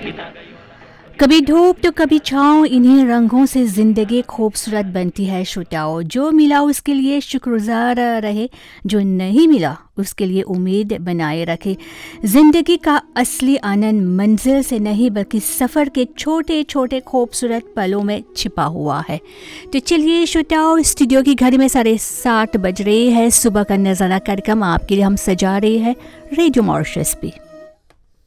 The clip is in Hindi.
कभी धूप तो कभी छाँव, इन्हीं रंगों से जिंदगी खूबसूरत बनती है। श्रोताओं, जो मिला उसके लिए शुक्रगुजार रहे, जो नहीं मिला उसके लिए उम्मीद बनाए रखे। जिंदगी का असली आनंद मंजिल से नहीं बल्कि सफ़र के छोटे छोटे खूबसूरत पलों में छिपा हुआ है। तो चलिए श्रोताओं, स्टूडियो की घड़ी में 7:30 बज रहे हैं। सुबह का नज़ारा कार्यक्रम आपके लिए हम सजा रहे हैं रेडियो मॉरिशस पे।